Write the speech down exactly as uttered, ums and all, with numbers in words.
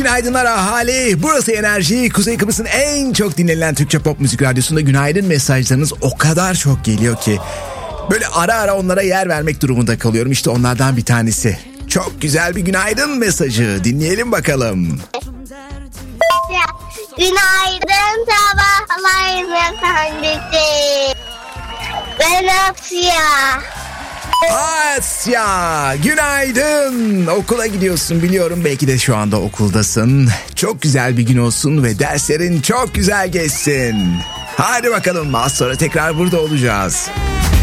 günaydınlar ahali. Burası Enerji. Kuzey Kıbrıs'ın en çok dinlenilen Türkçe pop müzik radyosunda günaydın mesajlarınız o kadar çok geliyor ki böyle ara ara onlara yer vermek durumunda kalıyorum. İşte onlardan bir tanesi. Çok güzel bir günaydın mesajı. Dinleyelim bakalım. Günaydın sabahlar efendisi. Ben Asya. Asya, günaydın. Okula gidiyorsun biliyorum, belki de şu anda okuldasın. Çok güzel bir gün olsun ve derslerin çok güzel geçsin. Hadi bakalım, az sonra tekrar burada olacağız.